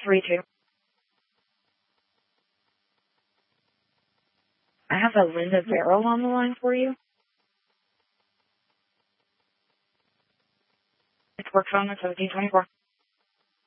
632. I have a Linda Barrow on the line for you. It's work phone at 1724.